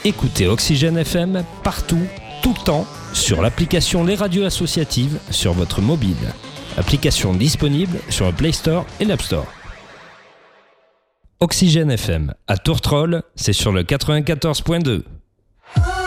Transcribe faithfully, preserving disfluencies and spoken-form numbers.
Écoutez Oxygène F M partout, tout le temps, sur l'application Les Radios Associatives sur votre mobile. Application disponible sur le Play Store et l'App Store. Oxygène F M à Tourtrol, c'est sur le quatre-vingt-quatorze point deux.